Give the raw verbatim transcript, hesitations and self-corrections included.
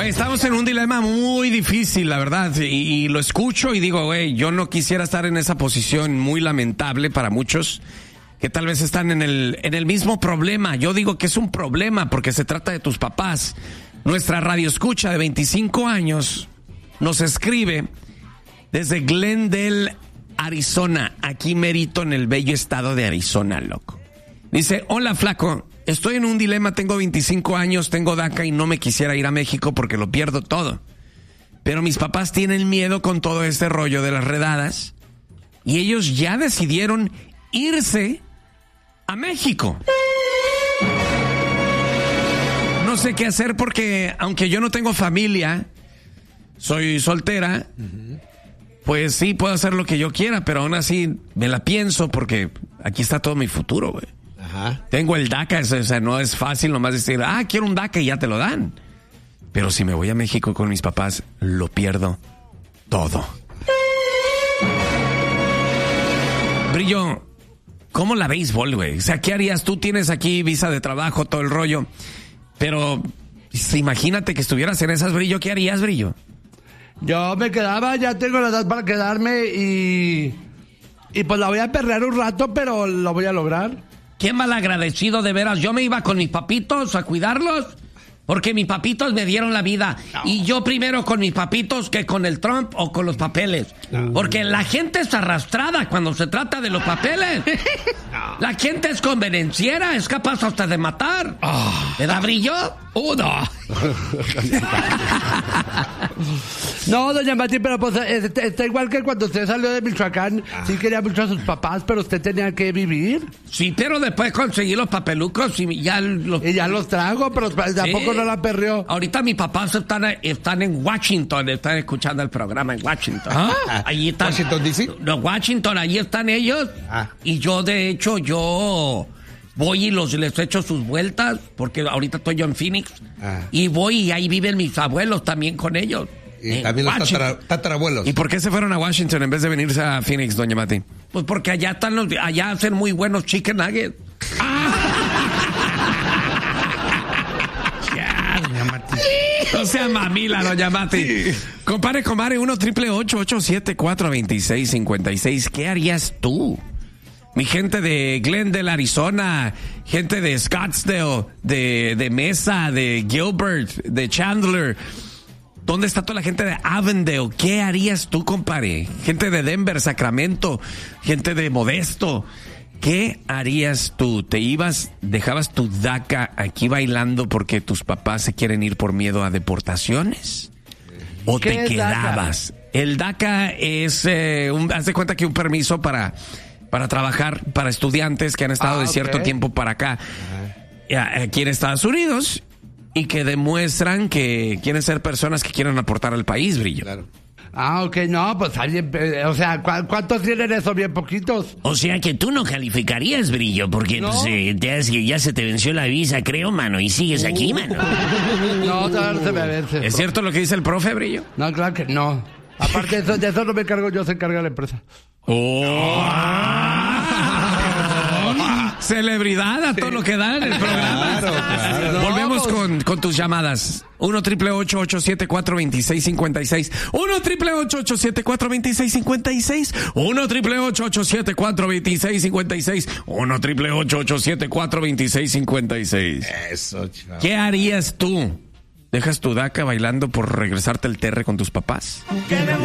Estamos en un dilema muy difícil, la verdad, y, y lo escucho y digo, güey, yo no quisiera estar en esa posición muy lamentable para muchos que tal vez están en el, en el mismo problema. Yo digo que es un problema porque se trata de tus papás. Nuestra radio escucha de veinticinco años nos escribe desde Glendale, Arizona, aquí merito en el bello estado de Arizona, loco. Dice, hola flaco, estoy en un dilema, tengo veinticinco años, tengo DACA y no me quisiera ir a México porque lo pierdo todo. Pero mis papás tienen miedo con todo este rollo de las redadas y ellos ya decidieron irse a México. No sé qué hacer porque aunque yo no tengo familia, soy soltera, uh-huh. Pues sí, puedo hacer lo que yo quiera, pero aún así me la pienso porque aquí está todo mi futuro, güey. Ajá. Tengo el DACA, o sea, no es fácil nomás decir, ah, quiero un DACA y ya te lo dan. Pero si me voy a México con mis papás, lo pierdo todo. Brillo, ¿cómo la béisbol, güey? O sea, ¿qué harías? Tú tienes aquí visa de trabajo, todo el rollo, pero imagínate que estuvieras en esas, Brillo, ¿qué harías, Brillo? Yo me quedaba, ya tengo la edad para quedarme y... Y pues la voy a perrear un rato, pero lo voy a lograr. Qué malagradecido, de veras. Yo me iba con mis papitos a cuidarlos, porque mis papitos me dieron la vida. No. Y yo primero con mis papitos que con el Trump o con los papeles. No. Porque la gente es arrastrada cuando se trata de los papeles. No. La gente es convenenciera, es capaz hasta de matar. Oh. ¿Le da Brillo? ¡Oh, no! No, doña Mati, pero pues está igual que cuando usted salió de Michoacán. Ah. Sí quería mucho a sus papás, pero usted tenía que vivir. Sí, pero después conseguí los papelucos y ya los... Y ya los trago, pero tampoco sí. No la perreó. Ahorita mis papás están, están en Washington, están escuchando el programa en Washington. ¿Ah? Allí están... ¿Washington D C? No, Washington, allí están ellos. Ah. Y yo, de hecho, yo... Voy y los, les echo sus vueltas, porque ahorita estoy yo en Phoenix. Ah. Y voy y ahí viven mis abuelos también con ellos. Y también los tatara, tatarabuelos. ¿Y por qué se fueron a Washington en vez de venirse a Phoenix, doña Mati? Pues porque allá están los, allá hacen muy buenos chicken nuggets. ¡Ah! Ya, doña Mati. No sea mamila, doña Mati. Sí. Compare, compare, uno triple ocho ocho siete cuatro dos seis cinco seis. ¿Qué harías tú? Mi gente de Glendale, Arizona, gente de Scottsdale, de, de Mesa, de Gilbert, de Chandler. ¿Dónde está toda la gente de Avondale? ¿Qué harías tú, compadre? Gente de Denver, Sacramento, gente de Modesto. ¿Qué harías tú? ¿Te ibas, dejabas tu DACA aquí bailando porque tus papás se quieren ir por miedo a deportaciones? ¿O te quedabas? DACA? El DACA es, eh, un, haz de cuenta que un permiso para... para trabajar para estudiantes que han estado ah, de cierto okay. tiempo para acá, uh-huh. aquí en Estados Unidos, y que demuestran que quieren ser personas que quieren aportar al país, Brillo. Claro. Ah, ok, no, pues alguien, o sea, ¿cuántos tienen eso? Bien poquitos. O sea que tú no calificarías, Brillo, porque ¿no? pues, eh, te hace, ya se te venció la visa, creo, mano, y sigues uh. aquí, mano. No, no se me vence. ¿Es cierto lo que dice el profe, Brillo? No, claro que no. Aparte de eso, de eso no me encargo yo, se encarga la empresa. ¡Oh! Celebridad a todo lo que da en el programa. Claro, claro. Volvemos con, con tus llamadas. uno triple ocho ocho siete cuatro dos seis cinco seis. uno triple ocho ocho siete cuatro dos seis cinco seis. uno triple ocho ocho siete cuatro dos seis cinco seis. uno triple ocho ocho siete cuatro dos seis cinco seis. Eso, chaval. ¿Qué harías tú? ¿Dejas tu DACA bailando por regresarte al T R con tus papás?